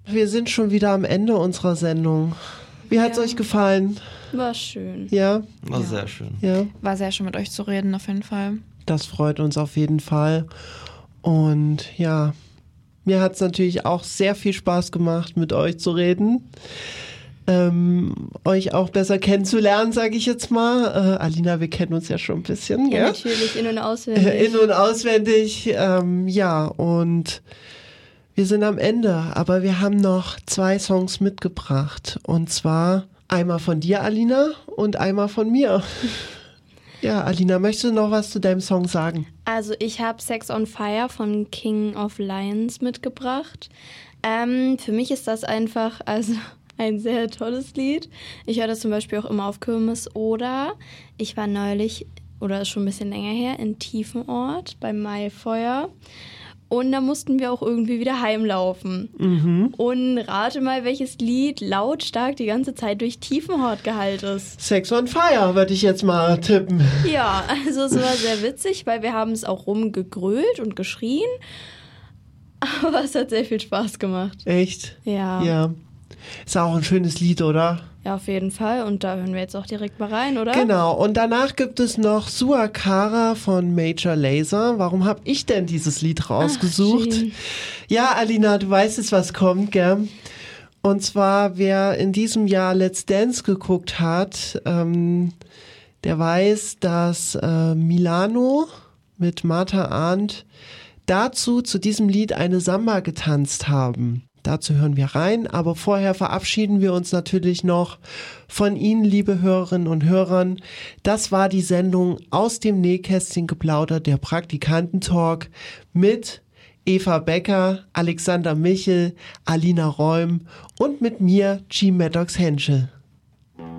Wir sind schon wieder am Ende unserer Sendung. Wie hat's euch gefallen? War schön. Ja? War sehr schön. Ja. War sehr schön mit euch zu reden, auf jeden Fall. Das freut uns auf jeden Fall. Und ja, mir hat's natürlich auch sehr viel Spaß gemacht, mit euch zu reden. Euch auch besser kennenzulernen, sage ich jetzt mal. Alina, wir kennen uns ja schon ein bisschen. Ja, gell? natürlich, in- und auswendig. In- und auswendig, ja, und wir sind am Ende, aber wir haben noch 2 Songs mitgebracht. Und zwar einmal von dir, Alina, und einmal von mir. Ja, Alina, möchtest du noch was zu deinem Song sagen? Also ich habe Sex on Fire von King of Lions mitgebracht. Für mich ist das einfach ein sehr tolles Lied. Ich höre das zum Beispiel auch immer auf Kirmes oder ich war neulich, oder ist schon ein bisschen länger her, in Tiefenort beim Maifeuer. Und da mussten wir auch irgendwie wieder heimlaufen. Und rate mal, welches Lied lautstark die ganze Zeit durch Tiefenort gehallt ist. Sex on Fire, würde ich jetzt mal tippen. Ja, also es war sehr witzig, weil wir haben es auch rumgegrölt und geschrien. Aber es hat sehr viel Spaß gemacht. Echt? Ja. Ja. Ist auch ein schönes Lied, oder? Ja, auf jeden Fall. Und da hören wir jetzt auch direkt mal rein, oder? Genau, und danach gibt es noch Suakara von Major Lazer. Warum habe ich denn dieses Lied rausgesucht? schön. Ja, Alina, du weißt jetzt, was kommt, gell? Und zwar, wer in diesem Jahr Let's Dance geguckt hat, der weiß, dass Milano mit Martha Arndt zu diesem Lied eine Samba getanzt haben. Dazu hören wir rein, aber vorher verabschieden wir uns natürlich noch von Ihnen, liebe Hörerinnen und Hörern. Das war die Sendung aus dem Nähkästchen geplaudert, der Praktikantentalk mit Eva Becker, Alexander Michel, Alina Räum und mit mir, G. Maddox Henschel.